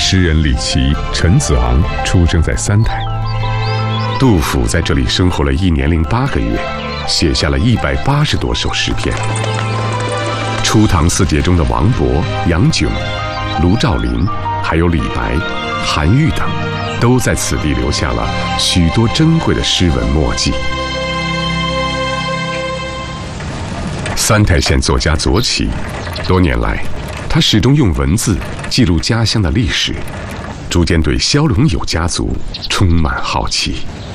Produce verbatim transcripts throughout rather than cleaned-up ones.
诗人李琦、陈子昂出生在三台。杜甫在这里生活了一年零八个月，写下了一百八十多首诗篇。初唐四杰中的王勃、杨炯、卢照邻，还有李白、韩愈等，都在此地留下了许多珍贵的诗文墨迹。三台县作家左起，多年来，他始终用文字记录家乡的历史，逐渐对萧龙友家族充满好奇。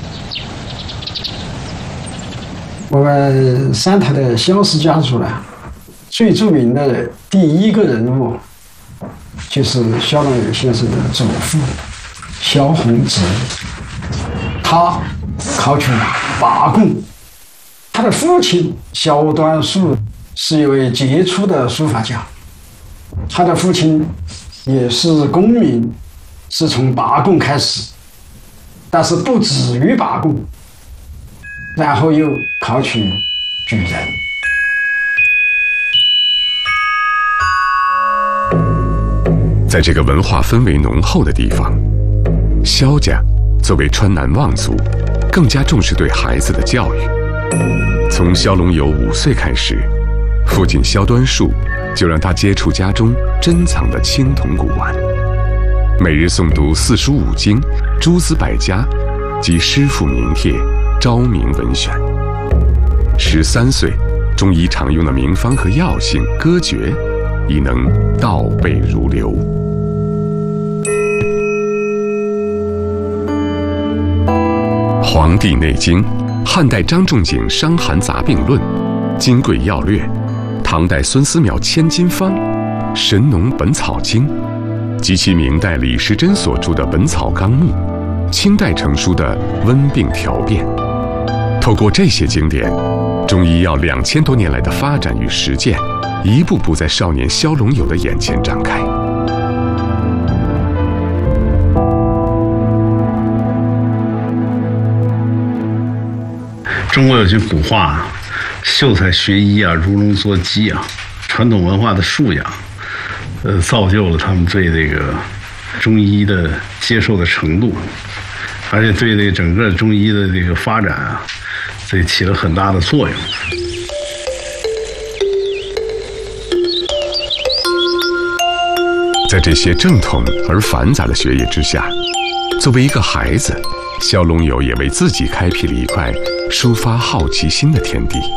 我们三台的萧氏家族呢，最著名的第一个人物，就是萧龙友先生的祖父萧宏直。他考取拔贡，他的父亲萧端树是一位杰出的书法家，他的父亲也是功名，是从拔贡开始，但是不止于拔贡，然后又考取举人。 在这个文化氛围浓厚的地方，萧家作为川南望族，更加重视对孩子的教育。从萧龙友五岁开始，父亲萧端树就让他接触家中珍藏的青铜古玩，每日诵读四书五经、诸子百家及诗赋名帖、昭明文选。十三岁，中医常用的名方和药性、歌诀，已能倒背如流。《黄帝内经》，汉代张仲景《伤寒杂病论》，《金匮要略》，唐代孙思邈《千金方》，《神农本草经》，及其明代李时珍所著的《本草纲目》，清代成书的《温病条辨》。透过这些经典，中医药两千多年来的发展与实践，一步步在少年萧龙友的眼前展开。 中国有句古话，秀才学医啊，如龙捉鸡啊。传统文化的素养，呃，造就了他们对这个中医的接受的程度，而且对这整个中医的这个发展啊，这起了很大的作用。 在这些正统而繁杂的学业之下，作为一个孩子，萧龙友也为自己开辟了一块抒发好奇心的天地。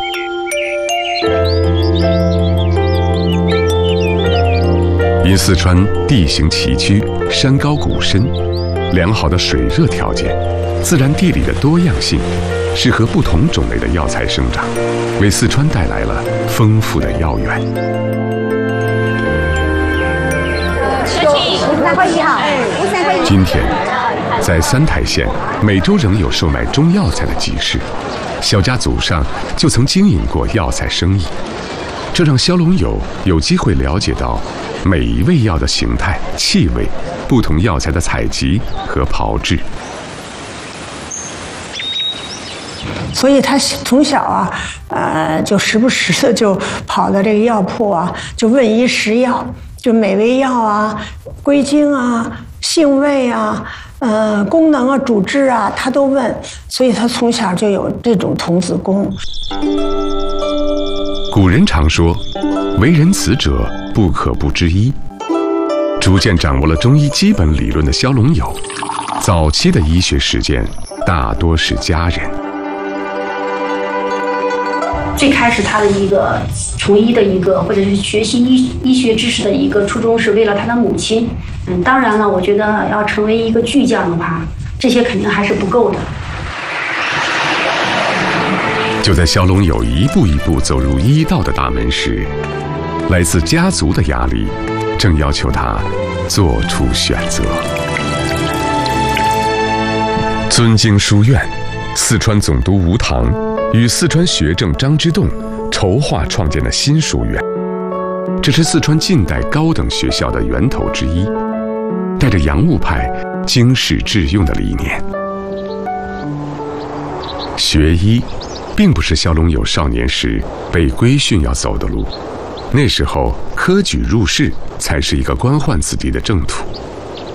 因四川地形崎岖，山高谷深，良好的水热条件，自然地理的多样性，适合不同种类的药材生长，为四川带来了丰富的药源。今天，在三台县，每周仍有售卖中药材的集市，萧家祖上就曾经营过药材生意，这让萧龙友有机会了解到每一味药的形态、气味，不同药材的采集和炮制。 所以他从小啊，呃，就时不时的就跑到这个药铺啊，就问医识药，就每味药啊、归经啊、性味啊、呃、功能啊、主治啊，他都问。所以他从小就有这种童子功。 古人常说，为人子者不可不知医。逐渐掌握了中医基本理论的萧龙友，早期的医学实践大多是家人。 最开始他的一个从医的一个，或者是学习医医学知识的一个初衷，是为了他的母亲。嗯，当然了，我觉得要成为一个巨匠的话，这些肯定还是不够的。 就在萧龙友一步一步走入医道的大门时，来自家族的压力正要求他做出选择。尊经书院，四川总督吴棠与四川学政张之洞筹划创建的新书院，这是四川近代高等学校的源头之一，带着洋务派经世致用的理念。学医并不是萧龙友少年时被规训要走的路，那时候科举入仕才是一个官宦子弟的正途。